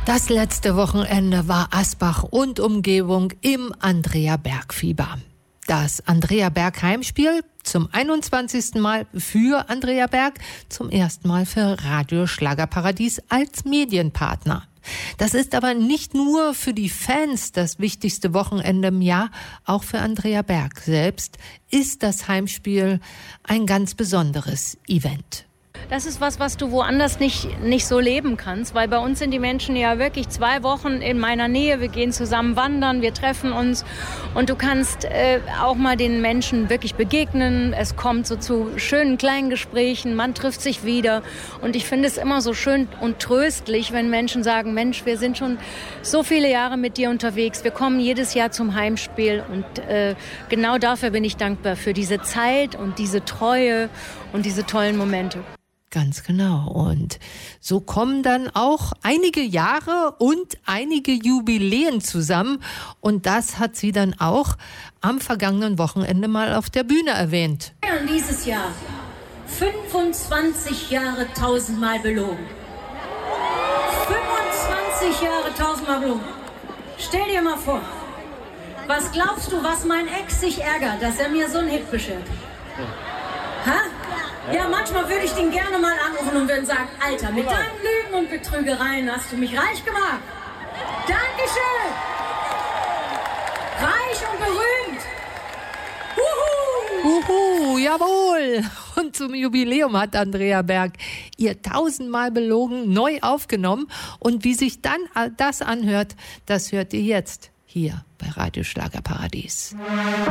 Das letzte Wochenende war Asbach und Umgebung im Andrea-Berg-Fieber. Das Andrea-Berg-Heimspiel zum 21. Mal für Andrea Berg, zum ersten Mal für Radio Schlagerparadies als Medienpartner. Das ist aber nicht nur für die Fans das wichtigste Wochenende im Jahr, auch für Andrea Berg selbst ist das Heimspiel ein ganz besonderes Event. Das ist was du woanders nicht so leben kannst, weil bei uns sind die Menschen ja wirklich 2 Wochen in meiner Nähe. Wir gehen zusammen wandern, wir treffen uns und du kannst auch mal den Menschen wirklich begegnen. Es kommt so zu schönen kleinen Gesprächen, man trifft sich wieder und ich finde es immer so schön und tröstlich, wenn Menschen sagen, Mensch, wir sind schon so viele Jahre mit dir unterwegs, wir kommen jedes Jahr zum Heimspiel und genau dafür bin ich dankbar, für diese Zeit und diese Treue und diese tollen Momente. Ganz genau. Und so kommen dann auch einige Jahre und einige Jubiläen zusammen. Und das hat sie dann auch am vergangenen Wochenende mal auf der Bühne erwähnt. Dieses Jahr 25 Jahre 1000-mal belogen. 25 Jahre 1000-mal belogen. Stell dir mal vor, was glaubst du, was mein Ex sich ärgert, dass er mir so einen Hit beschert? Ha? Ja, manchmal würde ich den gerne mal anrufen und würde sagen, Alter, mit deinen Lügen und Betrügereien hast du mich reich gemacht. Dankeschön. Reich und berühmt. Uhu, jawohl. Und zum Jubiläum hat Andrea Berg ihr 1000-mal belogen neu aufgenommen. Und wie sich dann das anhört, das hört ihr jetzt hier bei Radio Schlagerparadies.